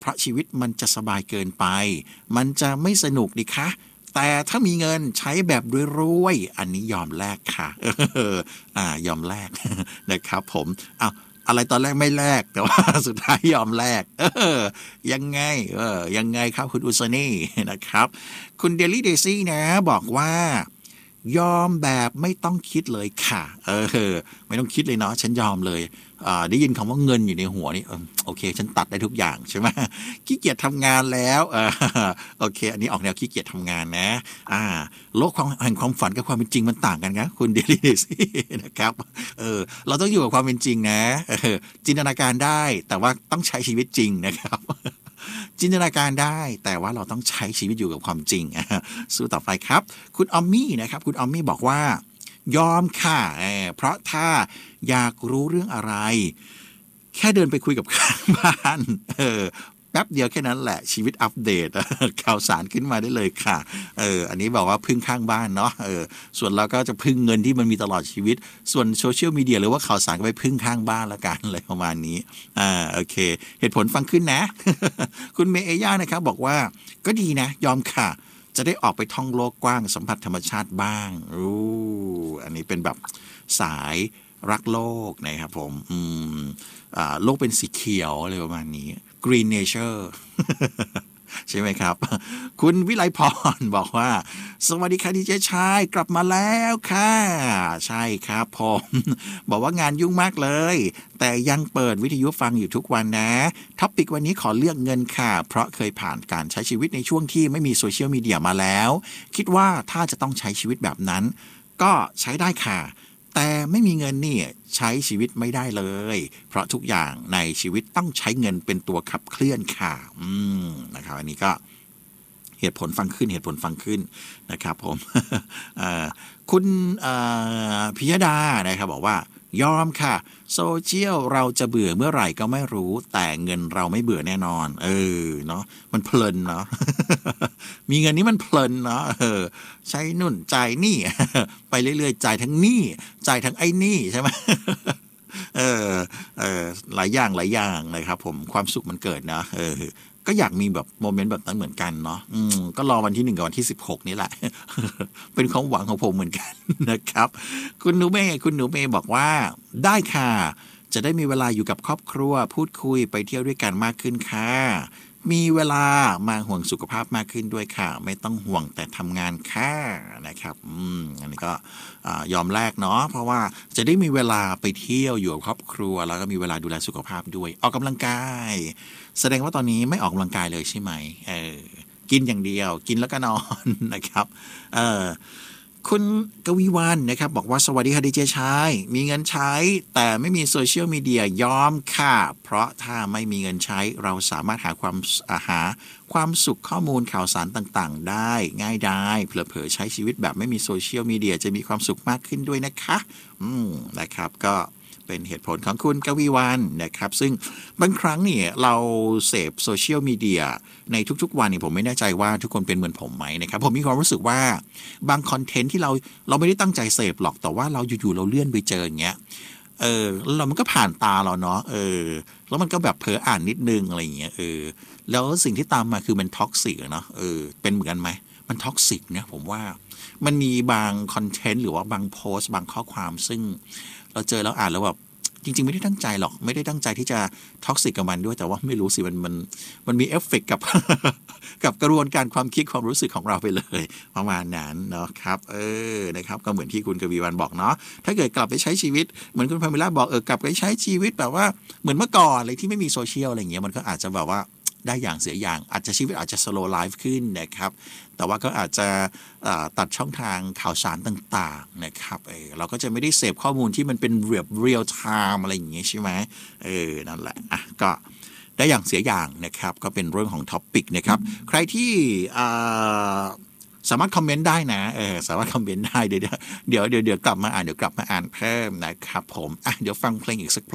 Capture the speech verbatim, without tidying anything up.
เพราะชีวิตมันจะสบายเกินไปมันจะไม่สนุกดิคะแต่ถ้ามีเงินใช้แบบรวยๆอันนี้ยอมแลกค่ะอ่ายอมแลกนะครับผมอ้าวอะไรตอนแรกไม่แลกแต่ว่าสุดท้ายยอมแลกเออยังไงเออยังไงครับคุณอุซนี่นะครับคุณเดลี่เดซี่นะบอกว่ายอมแบบไม่ต้องคิดเลยค่ะเออไม่ต้องคิดเลยเนาะฉันยอมเลยได้ยินคำว่าเงินอยู่ในหัวนี่โอเคฉันตัดได้ทุกอย่างใช่ไหมขี้เกียจทำงานแล้วโอเคอันนี้ออกแนวขี้เกียจทำงานนะอ่าโลกความแห่งความฝันกับความเป็นจริงมันต่างกันนะคุณเดลี่เดซี่นะครับเออเราต้องอยู่กับความเป็นจริงนะจินตนาการได้แต่ว่าต้องใช้ชีวิตจริงนะครับจินตนาการได้แต่ว่าเราต้องใช้ชีวิตอยู่กับความจริงสู้ต่อไปครับคุณออมมี่นะครับคุณออมมี่บอกว่ายอมค่ะเพราะถ้าอยากรู้เรื่องอะไรแค่เดินไปคุยกับข้างบ้านเออแป๊บเดียวแค่นั้นแหละชีวิตอัปเดตข่าวสารขึ้นมาได้เลยค่ะเอออันนี้บอกว่าพึ่งข้างบ้านเนาะเออส่วนเราก็จะพึ่งเงินที่มันมีตลอดชีวิตส่วนโซเชียลมีเดียหรือว่าข่าวสารก็ไปพึ่งข้างบ้านละกันอะไรประมาณนี้อ่าโอเคเหตุผลฟังขึ้นนะ คุณเมย์ย่านะครับบอกว่าก็ดีนะยอมค่ะจะได้ออกไปท่องโลกกว้างสัมผัสธรรมชาติบ้างอู้อันนี้เป็นแบบสายรักโลกนะครับผมอืมอ่าโลกเป็นสีเขียวอะไรประมาณนี้ Green Nature ใช่ไหมครับคุณวิไลพรบอกว่าสวัสดีค่ะดีเจชายกลับมาแล้วค่ะใช่ครับผมบอกว่างานยุ่งมากเลยแต่ยังเปิดวิทยุฟังอยู่ทุกวันนะท็อปิกวันนี้ขอเลือกเงินค่ะเพราะเคยผ่านการใช้ชีวิตในช่วงที่ไม่มีโซเชียลมีเดียมาแล้วคิดว่าถ้าจะต้องใช้ชีวิตแบบนั้นก็ใช้ได้ค่ะแต่ไม่มีเงินนี่ใช้ชีวิตไม่ได้เลยเพราะทุกอย่างในชีวิตต้องใช้เงินเป็นตัวขับเคลื่อนค่ะอืมนะครับอันนี้ก็เหตุผลฟังขึ้นเหตุผลฟังขึ้นนะครับผม คุณพิยดานะครับบอกว่ายอมค่ะโซเชียลเราจะเบื่อเมื่อไหร่ก็ไม่รู้แต่เงินเราไม่เบื่อแน่นอนเออเนาะมันเพลินเนาะ มีเงินนี้มันเพลินเนาะเออใช้นุ่นจ่ายนี่ ไปเรื่อยๆจ่ายทั้งนี่จ่ายทั้งไอ้นี่ใช่ไหม เออเออหลายอย่างหลายอย่างเลยครับผมความสุขมันเกิดนะเออก็อยากมีแบบโมเมนต์แบบนั้นเหมือนกันเนาะอืมก็รอวันที่หนึ่งกับวันที่สิบหกนี่แหละ เป็นความหวังของผมเหมือนกันนะครับคุณหนูเมย์คุณหนูเมย์บอกว่าได้ค่ะจะได้มีเวลาอยู่กับครอบครัวพูดคุยไปเที่ยวด้วยกันมากขึ้นค่ะมีเวลามาห่วงสุขภาพมากขึ้นด้วยค่ะไม่ต้องห่วงแต่ทำงานค่ะนะครับอืมอันนี้ก็ยอมแลกเนาะเพราะว่าจะได้มีเวลาไปเที่ยวอยู่กับครอบครัวแล้วก็มีเวลาดูแลสุขภาพด้วยออกกำลังกายแสดงว่าตอนนี้ไม่ออกกำลังกายเลยใช่ไหมเออกินอย่างเดียวกินแล้วก็นอนนะครับเออคุณกวีวันนะครับบอกว่าสวัสดีค่ะดีเจชายมีเงินใช้แต่ไม่มีโซเชียลมีเดียยอมค่ะเพราะถ้าไม่มีเงินใช้เราสามารถหาความหาความสุขข้อมูลข่าวสารต่างๆได้ง่ายได้เผลอๆใช้ชีวิตแบบไม่มีโซเชียลมีเดียจะมีความสุขมากขึ้นด้วยนะคะอืมนะครับก็เป็นเหตุผลของคุณกวีวันนะครับซึ่งบางครั้งเนี่ยเราเสพโซเชียลมีเดียในทุกๆวันนี่ผมไม่แน่ใจว่าทุกคนเป็นเหมือนผมไหมนะครับผมมีความรู้สึกว่าบางคอนเทนต์ที่เราเราไม่ได้ตั้งใจเสพหรอกแต่ว่าเราอยู่ๆเราเลื่อนไปเจออย่างเงี้ยเออเรามันก็ผ่านตาเราเนาะเออแล้วมันก็แบบเผลออ่านนิดนึงอะไรอย่างเงี้ยเออแล้วสิ่งที่ตามมาคือมันท็อกซิกเนาะเออเป็นเหมือนกันไหมมันท็อกซิกเนี่ยผมว่ามันมีบางคอนเทนต์หรือว่าบางโพสต์บางข้อความซึ่งเราเจอแล้วอ่านแล้วแบบจริงๆไม่ได้ตั้งใจหรอกไม่ได้ตั้งใจที่จะท็อกซิกกับมันด้วยแต่ว่าไม่รู้สิมันมันมันมีเอฟเฟกต์กับ กับกระบวนการความคิดความรู้สึกของเราไปเลยประมาณนั้นเนาะครับเออนะครับก็เหมือนที่คุณกวีวันบอกเนาะถ้าเกิดกลับไปใช้ชีวิตเหมือนคุณพามิล่าบอกเออกลับไปใช้ชีวิตแบบว่าเหมือนเมื่อก่อนอะไรที่ไม่มีโซเชียลอะไรอย่างเงี้ยมันก็อาจจะแบบว่าได้อย่างเสียอย่างอาจจะชีวิตอาจจะสโลว์ไลฟ์ขึ้นนะครับแต่ว่าก็อาจจะตัดช่องทางข่าวสารต่างๆนะครับเออเราก็จะไม่ได้เสพข้อมูลที่มันเป็นเรียบเรียลไทม์อะไรอย่างเงี้ยใช่ไหมเออนั่นแหละอ่ะก็ได้อย่างเสียอย่างนะครับก็เป็นเรื่องของท็อปปิกนะครับใครที่สามารถคอมเมนต์ได้นะเออสามารถคอมเมนต์ได้เดี๋ยวเดี๋ยวเดี๋ยวเดี๋ยวกลับมาอ่านเดี๋ยวกลับมาอ่านเพิ่มนะครับผมอ่ะเดี๋ยวฟังเพลงอีกสัก